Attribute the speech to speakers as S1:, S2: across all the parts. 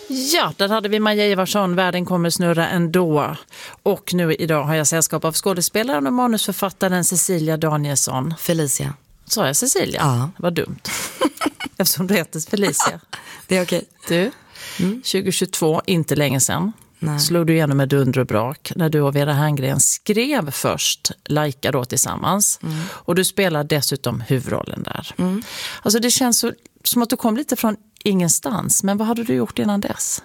S1: Ja, där hade vi Maja Ivarsson, Världen kommer snurra ändå. Och nu idag har jag sällskap av skådespelaren och manusförfattaren Cecilia Danielsson.
S2: Felicia.
S1: Sa jag Cecilia?
S2: Ja.
S1: Det var dumt. Eftersom du heter Felicia.
S2: Det är okej.
S1: Du, 2022, inte länge sedan.
S2: Nej.
S1: Slog du igenom med dunder och brak när du och Vera Herngren skrev först Laika då tillsammans. Och du spelar dessutom huvudrollen där. Alltså det känns så, som att du kom lite från ingenstans. Men vad hade du gjort innan dess?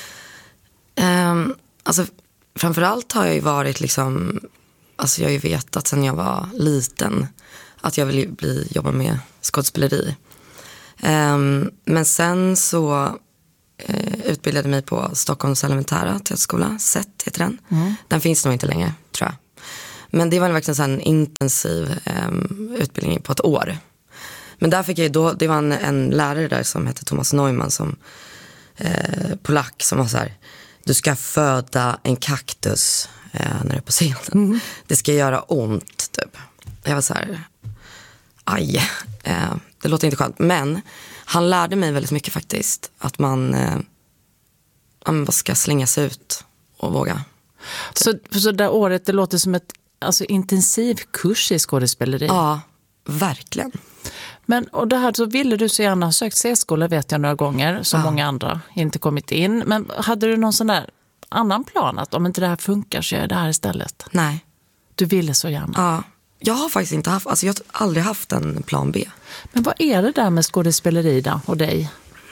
S2: Alltså framförallt har jag ju varit liksom, alltså jag har ju vetat sedan jag var liten att jag vill jobba med skådespeleri. Men sen så utbildade mig på Stockholms elementära teaterskola, SET heter den. Den finns nog inte längre, tror jag. Men det var verkligen så en intensiv utbildning på ett år. Men där fick jag då, det var en lärare där som hette Thomas Neumann som polack som var så här: du ska föda en kaktus när du är på scenen. Det ska göra ont typ. Jag var så här, aj, det låter inte skönt. Men han lärde mig väldigt mycket faktiskt. Att man ska slängas ut och våga.
S1: Så där året, det låter som ett intensiv kurs i skådespeleri.
S2: Ja, verkligen.
S1: Men och det här så ville du så gärna ha sökt C-skola, vet jag några gånger, som många andra inte kommit in. Men hade du någon sån där annan plan att om inte det här funkar så gör jag det här istället?
S2: Nej.
S1: Du ville så gärna?
S2: Ja, jag har faktiskt inte haft, jag har aldrig haft en plan B.
S1: Men vad är det där med skådespeleri då och dig?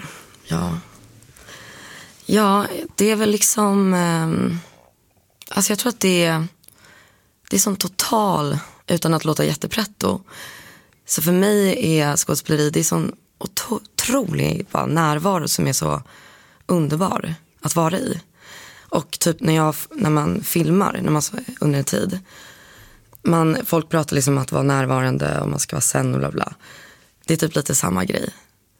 S2: Ja, det är väl liksom, jag tror att det är som total, utan att låta jättepretto. Så för mig är skådespeleri, det är sån otrolig närvaro som är så underbar att vara i. Och typ när man filmar, när man under en tid, folk pratar liksom om att vara närvarande och man ska vara sen och bla bla. Det är typ lite samma grej.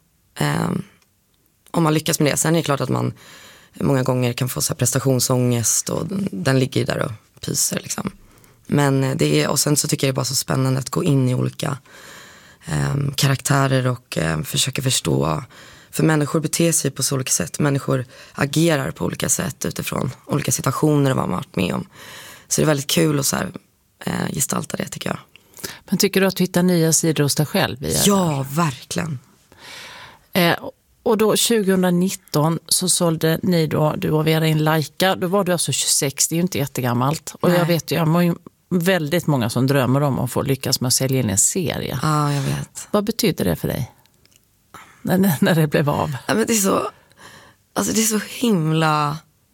S2: Om man lyckas med det. Sen är det klart att man många gånger kan få så här prestationsångest och den ligger där och pyser liksom. Men och sen så tycker jag det är bara så spännande att gå in i olika karaktärer och försöka förstå. För människor beter sig på så olika sätt. Människor agerar på olika sätt utifrån olika situationer och vad man har varit med om. Så det är väldigt kul att så här, gestalta det, tycker jag.
S1: Men tycker du att du hittar nya sidor hos dig själv?
S2: Ja, verkligen.
S1: Och då 2019 så sålde ni då, du och Vera, in Laika. Då var du alltså 26, det är ju inte jättegammalt. Och jag vet ju, jag har ju väldigt många som drömmer om att få lyckas med att sälja in en serie.
S2: Ja, jag vet.
S1: Vad betyder det för dig? När det blev av?
S2: Ja, men det är så himla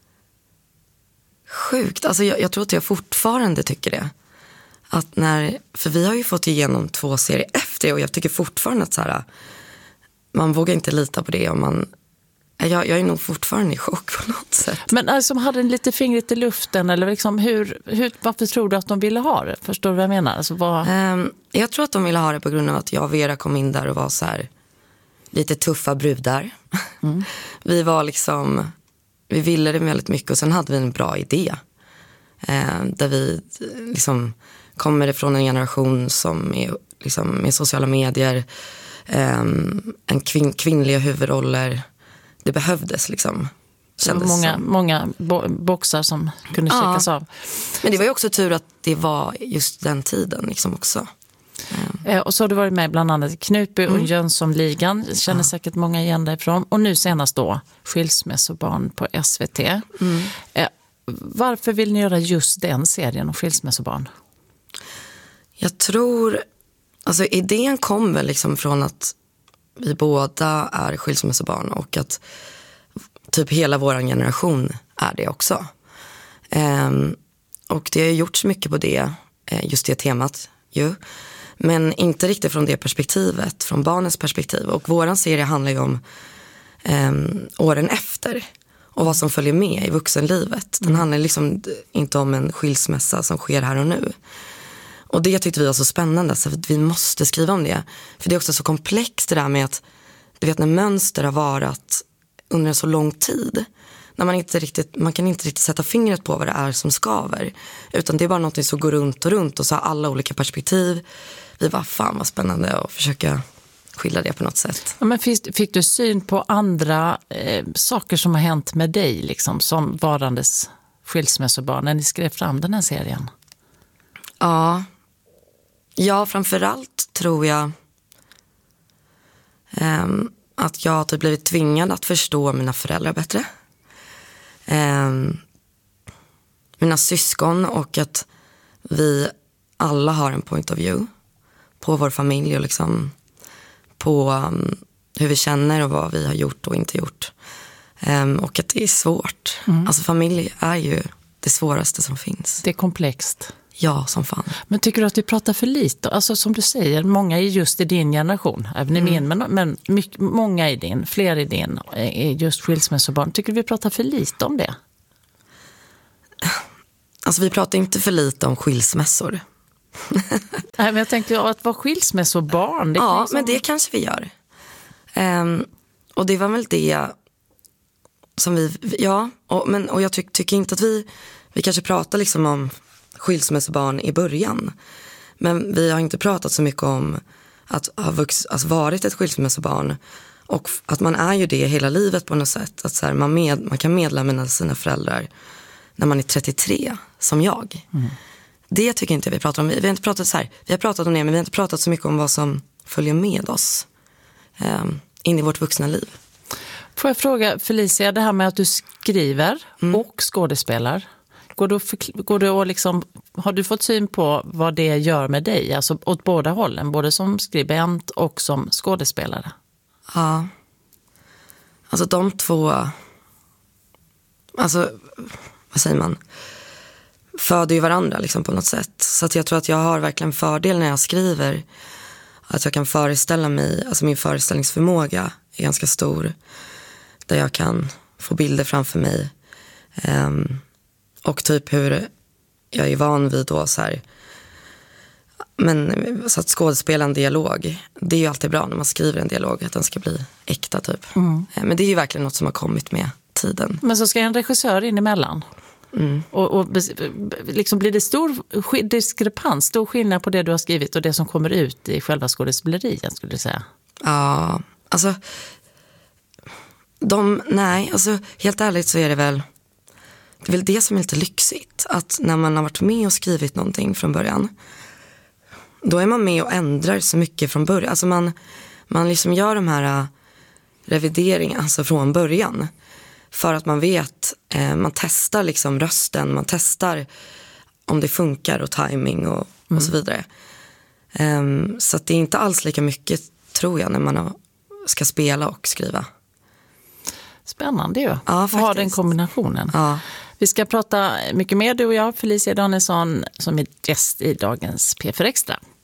S2: sjukt. Alltså jag tror att jag fortfarande tycker det. För vi har ju fått igenom 2 serier efter och jag tycker fortfarande att så här, man vågar inte lita på det och jag är nog fortfarande i chock på något sätt.
S1: Men som hade en lite fingret i luften eller liksom varför tror du att de ville ha det? Förstår du vad jag menar? Alltså,
S2: jag tror att de ville ha det på grund av att jag och Vera kom in där och var så här lite tuffa brudar. Vi var liksom, vi ville det väldigt mycket och sen hade vi en bra idé. Där vi liksom kommer ifrån en generation som är liksom med sociala medier, en kvinnliga huvudroller. Det behövdes liksom.
S1: Många boxar som kunde checkas av.
S2: Men det var ju också tur att det var just den tiden liksom också.
S1: Och så har du varit med bland annat i Knutby och Jönssonligan. Känner säkert många igen därifrån. Och nu senast då Skilsmässobarn på SVT. Varför vill ni göra just den serien om skilsmässobarn? Jag tror,
S2: idén kom väl liksom från att vi båda är skilsmässobarn och att typ hela vår generation är det också. Och det har gjorts mycket på det, just det temat ju. Men inte riktigt från det perspektivet, från barnens perspektiv. Och våran serie handlar ju om åren efter och vad som följer med i vuxenlivet. Den handlar liksom inte om en skilsmässa som sker här och nu. Och det tyckte vi var så spännande, så att vi måste skriva om det. För det är också så komplext det där med att, du vet, när mönster har varit under en så lång tid. När man kan inte riktigt sätta fingret på vad det är som skaver. Utan det är bara något som går runt och så har alla olika perspektiv. Vi var fan vad spännande att försöka skildra det på något sätt.
S1: Ja, men fick du syn på andra saker som har hänt med dig liksom, som varandes skilsmässobarn när ni skrev fram den här serien?
S2: Ja, framförallt tror jag att jag har blivit tvingad att förstå mina föräldrar bättre. Mina syskon, och att vi alla har en point of view på vår familj och liksom på hur vi känner och vad vi har gjort och inte gjort. Och att det är svårt. Alltså familj är ju det svåraste som finns.
S1: Det är komplext.
S2: Ja, som fan.
S1: Men tycker du att vi pratar för lite? Alltså som du säger, många är just i din generation, även i min, men många i din, fler i din, är just skilsmässobarn. Tycker du vi pratar för lite om det?
S2: Alltså vi pratar inte för lite om skilsmässor.
S1: Nej, men jag tänkte att vara skilsmässobarn.
S2: Ja,
S1: liksom...
S2: men det kanske vi gör. Och det var väl det som och jag tycker inte att vi kanske pratar liksom om skilsmässobarn i början. Men vi har inte pratat så mycket om att ha varit ett skilsmässobarn, och att man är ju det hela livet på något sätt. Att så här, man kan medla sina föräldrar när man är 33, som jag. Det tycker inte jag vi pratar om. Vi har inte pratat så här, vi har pratat om det, men vi har inte pratat så mycket om vad som följer med oss in i vårt vuxna liv.
S1: Får jag fråga Felicia, det här med att du skriver och skådespelar, går du och liksom, har du fått syn på vad det gör med dig? Alltså åt båda hållen, både som skribent och som skådespelare?
S2: Ja. Alltså de två, alltså vad säger man, föder ju varandra liksom på något sätt. Så att jag tror att jag har verkligen fördel när jag skriver, att jag kan föreställa mig, alltså min föreställningsförmåga är ganska stor, där jag kan få bilder framför mig. Och typ hur jag är van vid då så här, men så att skådespela en dialog, det är ju alltid bra när man skriver en dialog, att den ska bli äkta typ. Men det är ju verkligen något som har kommit med tiden. Men
S1: så ska en regissör in emellan. Och liksom blir det stor diskrepans, stor skillnad på det du har skrivit och det som kommer ut i själva skådespeleriet, skulle du säga?
S2: Ja, alltså alltså helt ärligt så är det väl det som är lite lyxigt, att när man har varit med och skrivit någonting från början, då är man med och ändrar så mycket från början. Alltså man liksom gör de här revideringarna alltså från början, för att man vet, man testar liksom rösten, man testar om det funkar och timing och så vidare. Så att det är inte alls lika mycket, tror jag, när man ska spela och skriva.
S1: Spännande ju.
S2: Ja,
S1: ha den kombinationen.
S2: Ja.
S1: Vi ska prata mycket mer, du och jag, Felicia Danielsson, som är gäst i dagens P4 Extra.